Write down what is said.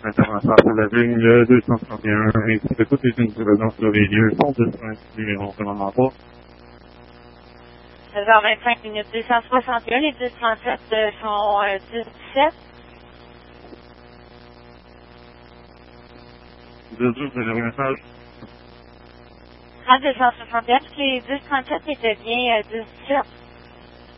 intervention sur la ligne 261 ainsi que toutes les unités présentes sur les lieux sont disponibles numéro commandement 3. 16h25 minutes 261, les 237 sont 17. 12, vous avez un message? 3261, les 237 étaient bien 17.